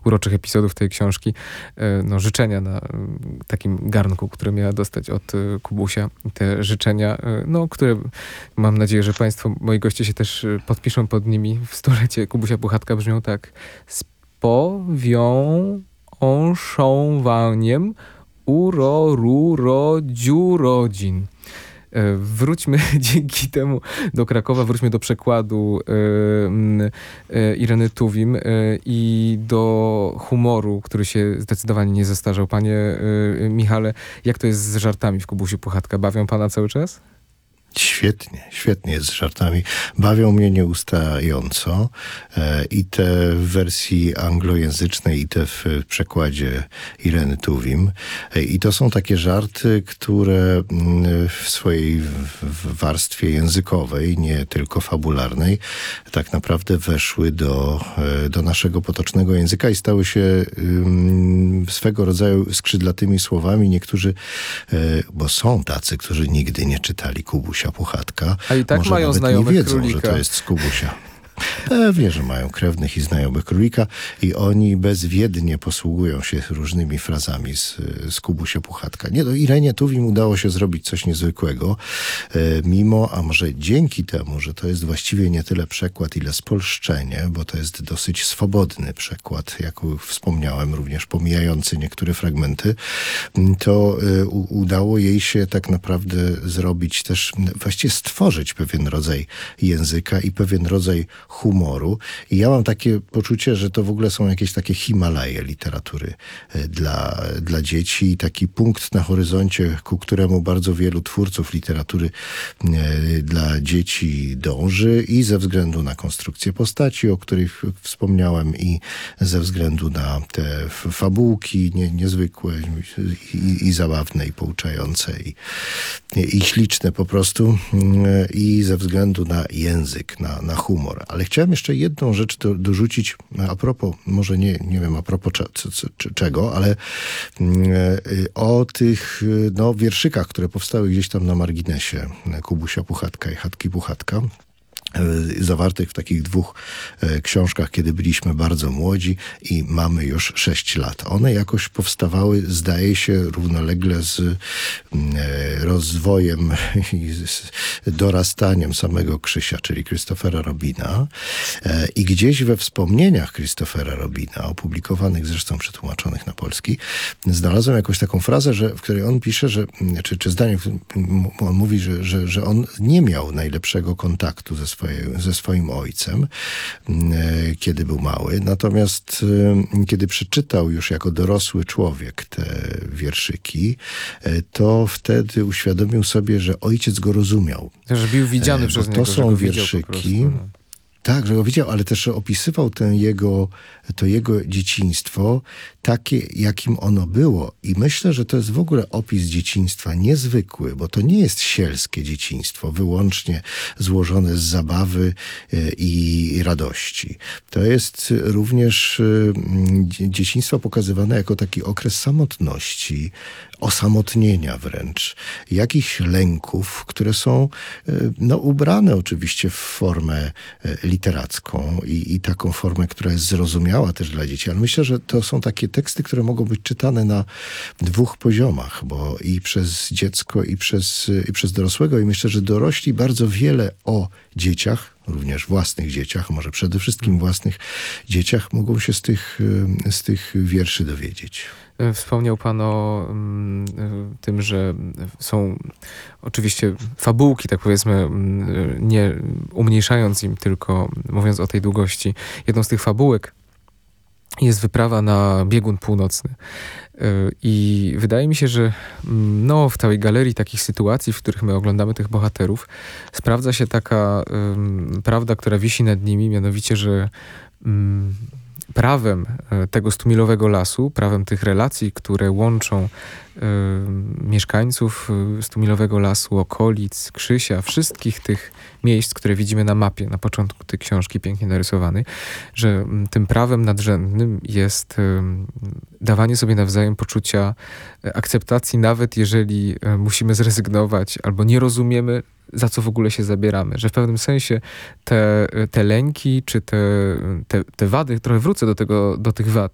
uroczych epizodów tej książki, życzenia na takim garnku, które miała dostać od Kubusia. Te życzenia, które mam nadzieję, że państwo, moi goście się też podpiszą pod nimi w stulecie Kubusia Puchatka, brzmią tak: z powiążowaniem dziurodzin. Wróćmy dzięki temu do Krakowa, wróćmy do przekładu Ireny Tuwim i do humoru, który się zdecydowanie nie zestarzał. Panie Michale, jak to jest z żartami w Kubusiu Puchatka? Bawią pana cały czas? Świetnie jest z żartami. Bawią mnie nieustająco i te w wersji anglojęzycznej, i te w przekładzie Ireny Tuwim. I to są takie żarty, które w swojej warstwie językowej, nie tylko fabularnej, tak naprawdę weszły do naszego potocznego języka i stały się swego rodzaju skrzydlatymi słowami. Niektórzy, bo są tacy, którzy nigdy nie czytali Kubusia Puchatka. A i tak może mają nawet znajomych nie wiedzą, królika. że to jest z Kubusia. Pewnie, że mają krewnych i znajomych królika i oni bezwiednie posługują się różnymi frazami z Kubusia Puchatka. Nie, Irenie Tuwim udało się zrobić coś niezwykłego, a może dzięki temu, że to jest właściwie nie tyle przekład, ile spolszczenie, bo to jest dosyć swobodny przekład, jak wspomniałem, również pomijający niektóre fragmenty, to udało jej się tak naprawdę zrobić też, właściwie stworzyć pewien rodzaj języka i pewien rodzaj humoru. I ja mam takie poczucie, że to w ogóle są jakieś takie Himalaje literatury dla dzieci i taki punkt na horyzoncie, ku któremu bardzo wielu twórców literatury dla dzieci dąży i ze względu na konstrukcję postaci, o których wspomniałem, i ze względu na te fabułki niezwykłe i zabawne, i pouczające, i śliczne po prostu, i ze względu na język, na humor. Ale chciałem jeszcze jedną rzecz dorzucić a propos, może nie wiem a propos czego, ale o tych wierszykach, które powstały gdzieś tam na marginesie Kubusia Puchatka i Chatki Puchatka, zawartych w takich dwóch książkach, kiedy byliśmy bardzo młodzi i mamy już 6 lat. One jakoś powstawały, zdaje się, równolegle z rozwojem i z dorastaniem samego Krzysia, czyli Christophera Robina. I gdzieś we wspomnieniach Christophera Robina, opublikowanych zresztą, przetłumaczonych na polski, znalazłem jakąś taką frazę, w której on pisze, czy zdanie, w którym on mówi, że on nie miał najlepszego kontaktu ze swoim ojcem, kiedy był mały. Natomiast kiedy przeczytał już jako dorosły człowiek te wierszyki, to wtedy uświadomił sobie, że ojciec go rozumiał. Że był widziany przez niego. To są wierszyki. Tak, że go widział, ale też opisywał to jego dzieciństwo takie, jakim ono było. I myślę, że to jest w ogóle opis dzieciństwa niezwykły, bo to nie jest sielskie dzieciństwo, wyłącznie złożone z zabawy i radości. To jest również dzieciństwo pokazywane jako taki okres samotności, osamotnienia wręcz, jakichś lęków, które są ubrane oczywiście w formę literacką i taką formę, która jest zrozumiała też dla dzieci. Ale myślę, że to są takie teksty, które mogą być czytane na 2 poziomach, bo i przez dziecko, i przez dorosłego. I myślę, że dorośli bardzo wiele o dzieciach, również własnych dzieciach, może przede wszystkim własnych dzieciach, mogą się z tych wierszy dowiedzieć. Wspomniał pan o tym, że są oczywiście fabułki, tak powiedzmy, nie umniejszając im, tylko mówiąc o tej długości. Jedną z tych fabułek jest wyprawa na biegun północny. I wydaje mi się, że w całej galerii takich sytuacji, w których my oglądamy tych bohaterów, sprawdza się taka prawda, która wisi nad nimi, mianowicie, że prawem tego stumilowego lasu, prawem tych relacji, które łączą mieszkańców stumilowego lasu, okolic, Krzysia, wszystkich tych miejsc, które widzimy na mapie na początku tej książki pięknie narysowanej, że tym prawem nadrzędnym jest dawanie sobie nawzajem poczucia akceptacji, nawet jeżeli musimy zrezygnować albo nie rozumiemy, za co w ogóle się zabieramy. Że w pewnym sensie te lęki, czy te wady, trochę wrócę do tych wad,